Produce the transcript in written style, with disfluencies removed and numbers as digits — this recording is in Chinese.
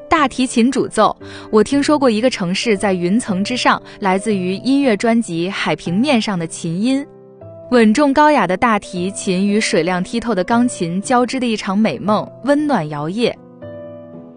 大提琴主奏，我听说过一个城市在云层之上，来自于音乐专辑《海平面上的琴音》。稳重高雅的大提琴与水亮剔透的钢琴交织的一场美梦，温暖摇曳。